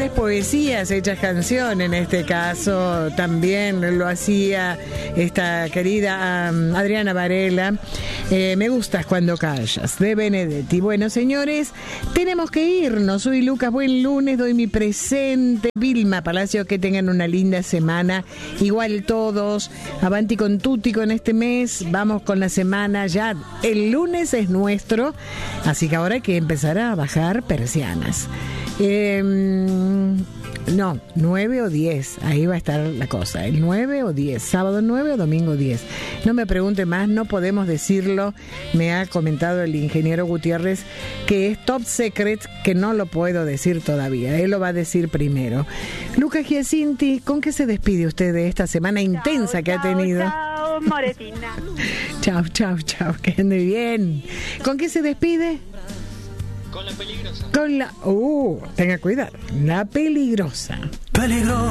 canciones, poesías hechas canción, en este caso también lo hacía esta querida Adriana Varela. Me gustas cuando callas, de Benedetti. Bueno, señores, tenemos que irnos. Soy Lucas, buen lunes, doy mi presente. Vilma Palacio, que tengan una linda semana. Igual todos, avanti con tutti con este mes. Vamos con la semana ya. El lunes es nuestro, así que ahora hay que empezar a bajar persianas. No, 9 o 10, ahí va a estar la cosa, el 9 o 10, sábado 9 o domingo 10. No me pregunte más, no podemos decirlo, me ha comentado el ingeniero Gutiérrez que es top secret, que no lo puedo decir todavía, él lo va a decir primero. Lucas Giacinti, ¿con qué se despide usted de esta semana intensa que ha tenido? Chao, Moretina. Chao, que ande bien. ¿Con qué se despide? Con la peligrosa. Tenga cuidado, la peligrosa.